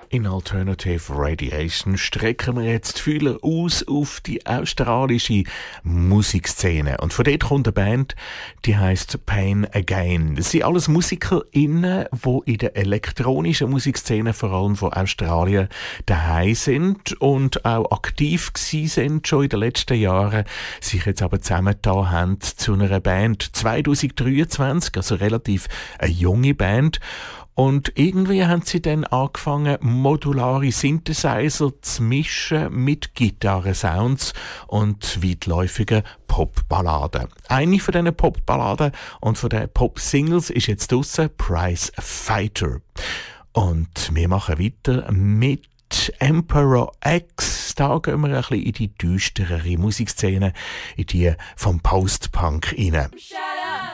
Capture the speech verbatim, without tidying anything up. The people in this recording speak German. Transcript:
In Alternative Radiation strecken wir jetzt die Fühler aus auf die australische Musikszene. Und von dort kommt eine Band, die heisst Pain Again. Das sind alles MusikerInnen, die in der elektronischen Musikszene, vor allem von Australien, daheim sind und auch aktiv gewesen sind, schon in den letzten Jahren, sich jetzt aber zusammengetan haben zu einer Band. zwanzig dreiundzwanzig, also relativ eine junge Band. Und irgendwie haben sie dann angefangen, modulare Synthesizer zu mischen mit Gitarrensounds und weitläufigen Popballaden. Eine von diesen Popballaden und von den Pop-Singles ist jetzt draussen, Prize Fighter. Und wir machen weiter mit Emperor X. Da gehen wir ein bisschen in die düsterere Musikszene, in die vom Post-Punk rein. Shut up!